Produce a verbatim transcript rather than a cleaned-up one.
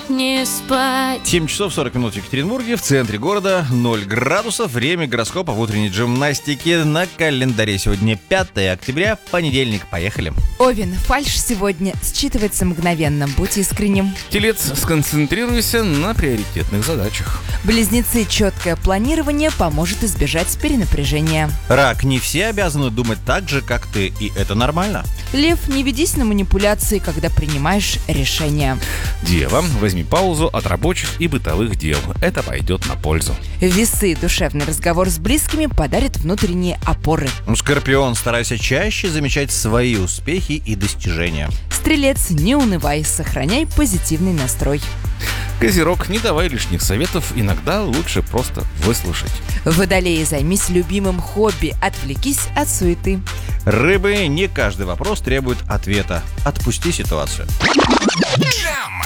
не спать. семь часов сорок минут в Екатеринбурге, в центре города, ноль градусов. Время гороскопа в утренней гимнастике. На календаре сегодня пятое октября, понедельник. Поехали. Овен, фальшь сегодня считывается мгновенно. Будь искренним. Телец, сконцентрируйся на приоритетных задачах. Близнецы, четкое планирование поможет избежать перенапряжения. Рак, не все обязаны думать так же, как ты, и это нормально. Лев, не ведись на манипуляции, когда принимаешь решения. Дева, возьми паузу от рабочих и бытовых дел. Это пойдет на пользу. Весы, душевный разговор с близкими подарит внутренние опоры. Скорпион, старайся чаще замечать свои успехи и достижения. Стрелец, не унывай, сохраняй позитивный настрой. Козерог, не давай лишних советов, иногда лучше просто выслушать. Водолей, займись любимым хобби, отвлекись от суеты. Рыбы, не каждый вопрос требует ответа. Отпусти ситуацию. Джем!